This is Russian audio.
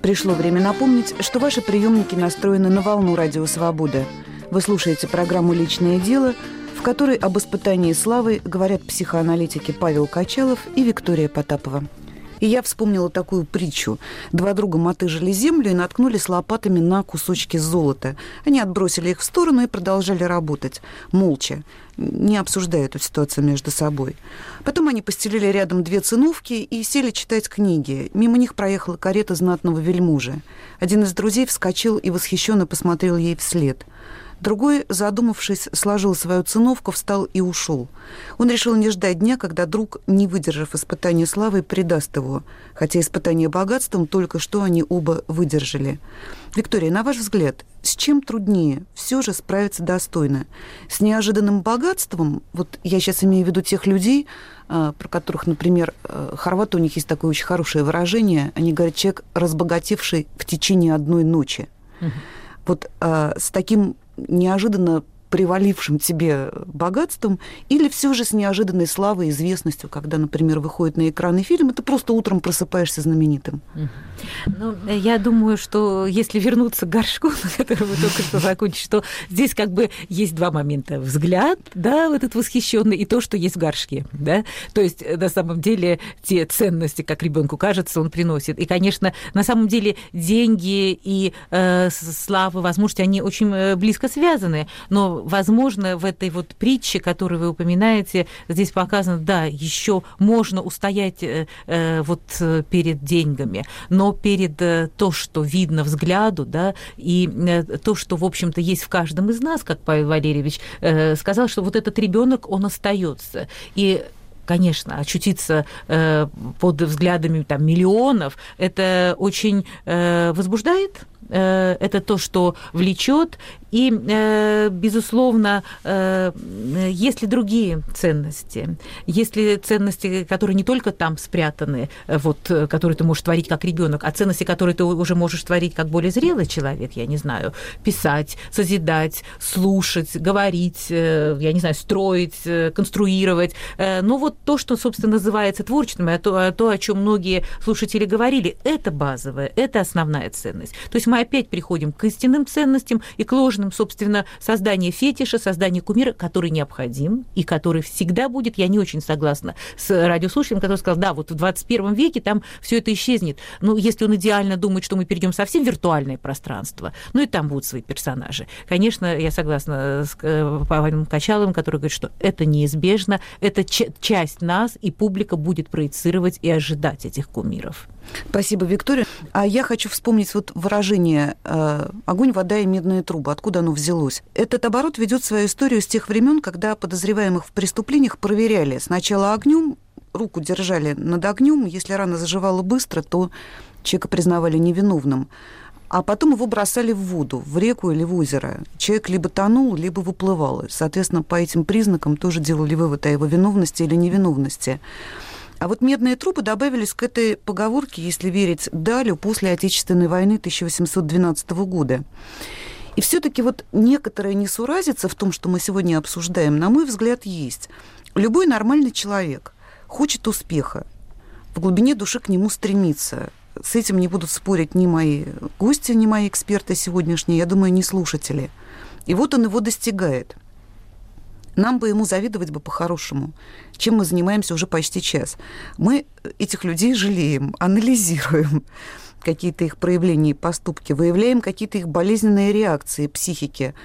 Пришло время напомнить, что ваши приемники настроены на волну Радио Свобода. Вы слушаете программу «Личное дело», в которой об испытании славы говорят психоаналитики Павел Качалов и Виктория Потапова. И я вспомнила такую притчу. Два друга мотыжили землю и наткнулись лопатами на кусочки золота. Они отбросили их в сторону и продолжали работать, молча, не обсуждая эту ситуацию между собой. Потом они постелили рядом две циновки и сели читать книги. Мимо них проехала карета знатного вельможи. Один из друзей вскочил и восхищенно посмотрел ей вслед. Другой, задумавшись, сложил свою циновку, встал и ушел. Он решил не ждать дня, когда друг, не выдержав испытания славой, предаст его, хотя испытание богатством только что они оба выдержали. Виктория, на ваш взгляд, с чем труднее все же справиться достойно? С неожиданным богатством, вот я сейчас имею в виду тех людей, про которых, например, хорваты, у них есть такое очень хорошее выражение, они говорят, человек, разбогатевший в течение одной ночи. Вот с таким неожиданно привалившим тебе богатством, или все же с неожиданной славой, известностью, когда, например, выходит на экраны фильм, и ты просто утром просыпаешься знаменитым? Ну, я думаю, что если вернуться к горшку, на котором вы только что закончили, что здесь как бы есть два момента. Взгляд, да, вот этот восхищенный, и то, что есть в горшке, да. То есть, на самом деле, те ценности, как ребенку кажется, он приносит. И, конечно, на самом деле деньги и слава, возможности, они очень близко связаны, но возможно, в этой вот притче, которую вы упоминаете, здесь показано, да, еще можно устоять вот перед деньгами, но перед то, что видно взгляду, да, и то, что, в общем-то, есть в каждом из нас, как Павел Валерьевич сказал, что вот этот ребенок, он остается. И конечно, очутиться под взглядами там, миллионов, это очень возбуждает. Это то, что влечет. И, безусловно, есть ли другие ценности? Есть ли ценности, которые не только там спрятаны, вот, которые ты можешь творить как ребенок, а ценности, которые ты уже можешь творить как более зрелый человек, я не знаю, писать, созидать, слушать, говорить, я не знаю, строить, конструировать. Но вот то, что, собственно, называется творчеством, то, о чем многие слушатели говорили, это базовое, это основная ценность. То есть мы опять приходим к истинным ценностям и к ложным, собственно, создание фетиша, создание кумира, который необходим и который всегда будет. Я не очень согласна с радиослушателем, который сказал, да, вот в 21 веке там все это исчезнет. Ну, если он идеально думает, что мы перейдем совсем в виртуальное пространство, ну и там будут свои персонажи. Конечно, я согласна с Павлом Качаловым, который говорит, что это неизбежно, это часть нас, и публика будет проецировать и ожидать этих кумиров. Спасибо, Виктория. А я хочу вспомнить вот выражение «огонь, вода и медные трубы». Откуда оно взялось? Этот оборот ведет свою историю с тех времен, когда подозреваемых в преступлениях проверяли сначала огнем, руку держали над огнем. Если рана заживала быстро, то человека признавали невиновным. А потом его бросали в воду, в реку или в озеро. Человек либо тонул, либо выплывал. Соответственно, по этим признакам тоже делали вывод о его виновности или невиновности. А вот медные трубы добавились к этой поговорке, если верить Далю, после Отечественной войны 1812 года. И все-таки вот некоторая несуразица в том, что мы сегодня обсуждаем, на мой взгляд, есть. Любой нормальный человек хочет успеха, в глубине души к нему стремится. С этим не будут спорить ни мои гости, ни мои эксперты сегодняшние, я думаю, ни слушатели. И вот он его достигает. Нам бы ему завидовать бы по-хорошему, чем мы занимаемся уже почти час. Мы этих людей жалеем, анализируем какие-то их проявления и поступки, выявляем какие-то их болезненные реакции психики.